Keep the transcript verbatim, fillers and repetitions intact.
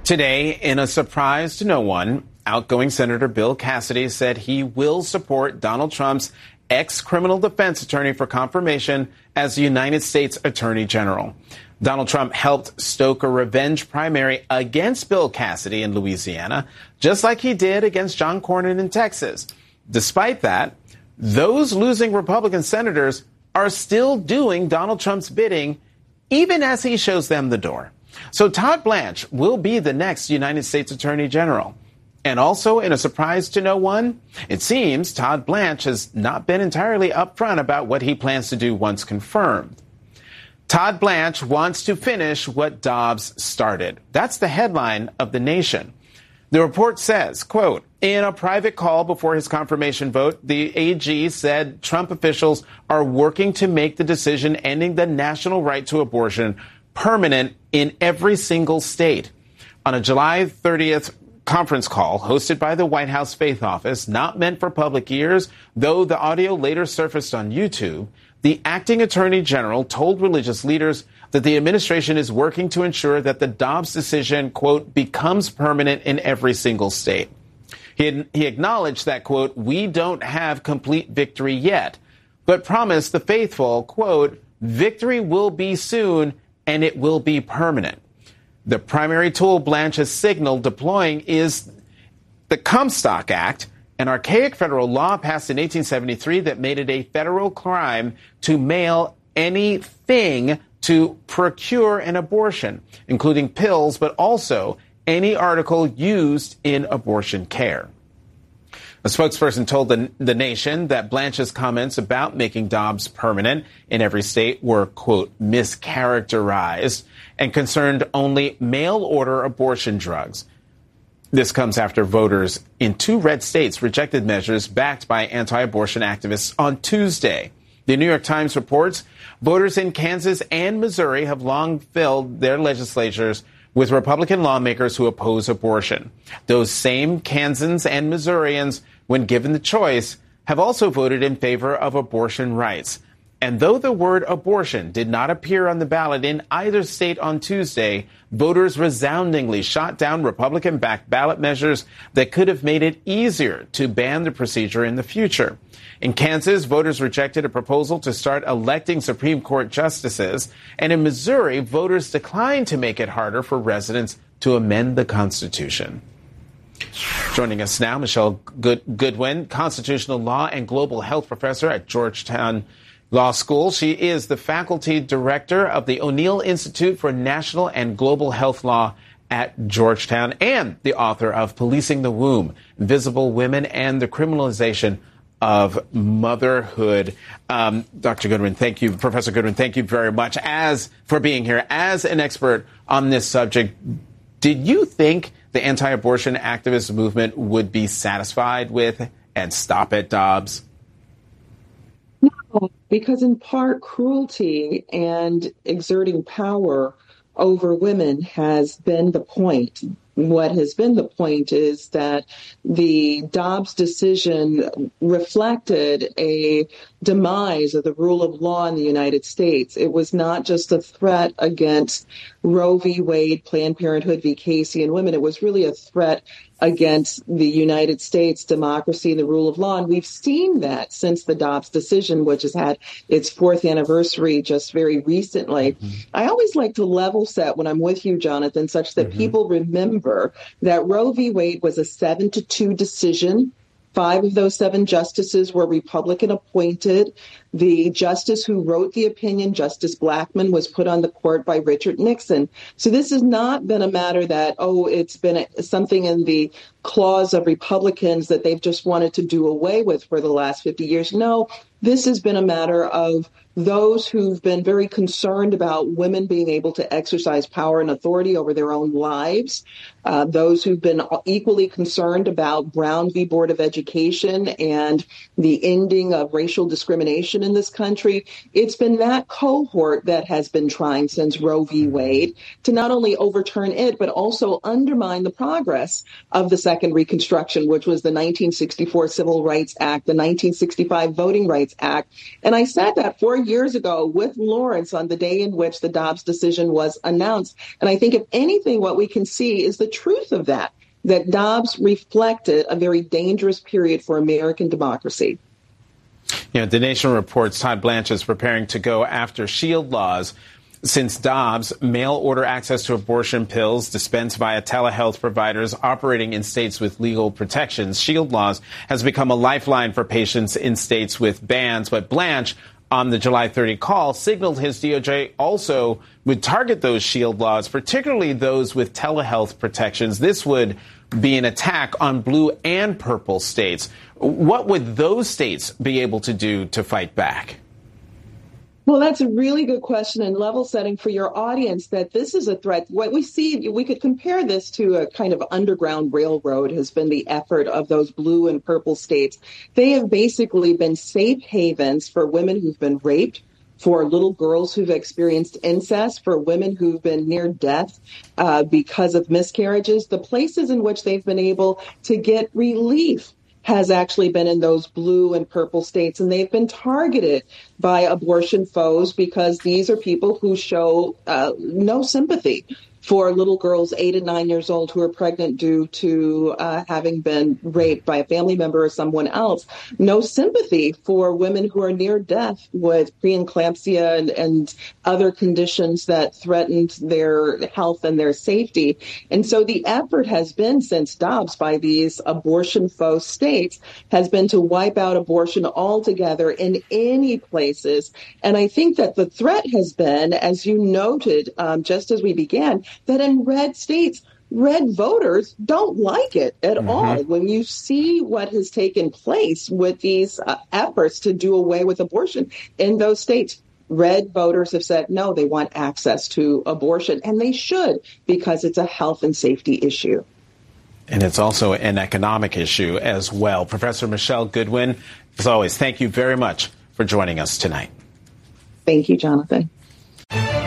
Today, in a surprise to no one, outgoing Senator Bill Cassidy said he will support Donald Trump's ex-criminal defense attorney for confirmation as the United States Attorney General. Donald Trump helped stoke a revenge primary against Bill Cassidy in Louisiana, just like he did against John Cornyn in Texas. Despite that, those losing Republican senators are still doing Donald Trump's bidding, even as he shows them the door. So Todd Blanche will be the next United States Attorney General. And also, in a surprise to no one, it seems Todd Blanche has not been entirely upfront about what he plans to do once confirmed. Todd Blanche wants to finish what Dobbs started. That's the headline of The Nation. The report says, quote, in a private call before his confirmation vote, the A G said Trump officials are working to make the decision ending the national right to abortion permanent in every single state. On a July thirtieth conference call hosted by the White House Faith Office, not meant for public ears, though the audio later surfaced on YouTube, the acting attorney general told religious leaders that the administration is working to ensure that the Dobbs decision, quote, becomes permanent in every single state. He, he acknowledged that, quote, we don't have complete victory yet, but promised the faithful, quote, victory will be soon and it will be permanent. The primary tool Blanche has signaled deploying is the Comstock Act, an archaic federal law passed in eighteen seventy-three that made it a federal crime to mail anything to procure an abortion, including pills, but also any article used in abortion care. A spokesperson told the, the Nation that Blanche's comments about making Dobbs permanent in every state were, quote, mischaracterized and concerned only mail-order abortion drugs. This comes after voters in two red states rejected measures backed by anti-abortion activists on Tuesday. The New York Times reports voters in Kansas and Missouri have long filled their legislatures with Republican lawmakers who oppose abortion. Those same Kansans and Missourians, when given the choice, have also voted in favor of abortion rights. And though the word abortion did not appear on the ballot in either state on Tuesday, voters resoundingly shot down Republican-backed ballot measures that could have made it easier to ban the procedure in the future. In Kansas, voters rejected a proposal to start electing Supreme Court justices. And in Missouri, voters declined to make it harder for residents to amend the Constitution. Joining us now, Michelle Good- Goodwin, constitutional law and global health professor at Georgetown Law School. She is the faculty director of the O'Neill Institute for National and Global Health Law at Georgetown and the author of Policing the Womb, Invisible Women and the Criminalization of Motherhood. Um, Doctor Goodwin, thank you. Professor Goodwin, thank you very much as for being here as an expert on this subject. Did you think the anti-abortion activist movement would be satisfied with and stop at Dobbs? No, because in part cruelty and exerting power over women has been the point. What has been the point is that the Dobbs decision reflected a demise of the rule of law in the United States. It was not just a threat against Roe v. Wade, Planned Parenthood v. Casey, and women. It was really a threat against the United States democracy and the rule of law. And we've seen that since the Dobbs decision, which has had its fourth anniversary just very recently. Mm-hmm. I always like to level set when I'm with you, Jonathan, such that mm-hmm. people remember that Roe v. Wade was a seven to two decision. Five of those seven justices were Republican appointed. The justice who wrote the opinion, Justice Blackmun, was put on the court by Richard Nixon. So this has not been a matter that, oh, it's been a, something in the clause of Republicans that they've just wanted to do away with for the last fifty years. No, this has been a matter of those who've been very concerned about women being able to exercise power and authority over their own lives, uh, those who've been equally concerned about Brown v. Board of Education and the ending of racial discrimination in this country. It's been that cohort that has been trying since Roe v. Wade to not only overturn it, but also undermine the progress of the Second Reconstruction, which was the nineteen sixty-four Civil Rights Act, the nineteen sixty-five Voting Rights Act. And I said that for years ago with Lawrence on the day in which the Dobbs decision was announced. And I think, if anything, what we can see is the truth of that, that Dobbs reflected a very dangerous period for American democracy. You know, The Nation reports Todd Blanche is preparing to go after SHIELD laws. Since Dobbs, mail-order access to abortion pills dispensed via telehealth providers operating in states with legal protections, SHIELD laws, has become a lifeline for patients in states with bans. But Blanche, on the July thirtieth call, signaled his D O J also would target those SHIELD laws, particularly those with telehealth protections. This would be an attack on blue and purple states. What would those states be able to do to fight back? Well, that's a really good question, and level setting for your audience that this is a threat. What we see, we could compare this to a kind of underground railroad has been the effort of those blue and purple states. They have basically been safe havens for women who've been raped, for little girls who've experienced incest, for women who've been near death uh, because of miscarriages. The places in which they've been able to get relief has actually been in those blue and purple states, and they've been targeted by abortion foes because these are people who show uh, no sympathy for little girls eight and nine years old who are pregnant due to uh, having been raped by a family member or someone else. No sympathy for women who are near death with preeclampsia and, and other conditions that threatened their health and their safety. And so the effort has been, since Dobbs, by these abortion foe states, has been to wipe out abortion altogether in any places. And I think that the threat has been, as you noted, um, just as we began, that in red states, red voters don't like it at mm-hmm. all. When you see what has taken place with these uh, efforts to do away with abortion in those states, red voters have said, no, they want access to abortion, and they should, because it's a health and safety issue. And it's also an economic issue as well. Professor Michele Goodwin, as always, thank you very much for joining us tonight. Thank you, Jonathan.